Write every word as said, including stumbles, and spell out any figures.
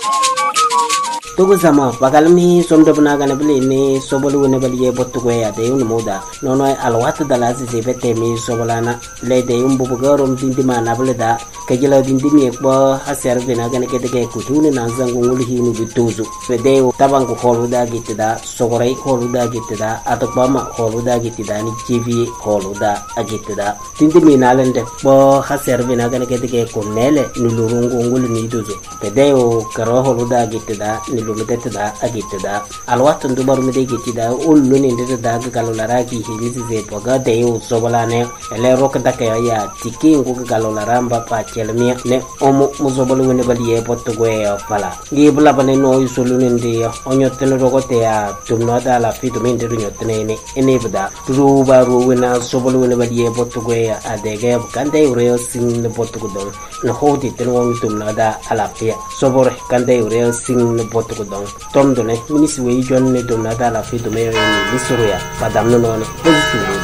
Tugu sama bagalmi somdo bunaga na bili ni sobolu ne bali ye botu ko ya de un moda nono alwat dala si se bete mi sobolana le de un bubu garom dindi mana bele da kejela dindi mi ko haser bina ga ne kete ke kutune na zangu ngul hinu bituzu de tabangu holu da gitida sogorai holu da gitida atokbama holu da gitida ni jivi holu da agitida dindi mi nalende bo haser bina ga ne kete ke kunele ni lurungu ngul ni duzu de o karo holu da gitida lumete da agite da alwatun dubar mu de gite da ullu ne de da ga galolara ki hilisi ze poga de u sobolane ele rok da ka ya tiki ngu galolara mba pa chelmi ne omu muzobolu ne baliye potto goe fala ngi bula bane no isolu ne de onyo tene rogote ya tumno da la fitu men de nyotne ne ene bda ru ba ru wena sobolu ne baliye potto goe adege kande ure sing ne potto go don no hodi tene won tumno da ala pia sobor kande ure sing ne potto don tom done minisi we jon ne dum na da la fi do me ni lisuru ya padam no no ne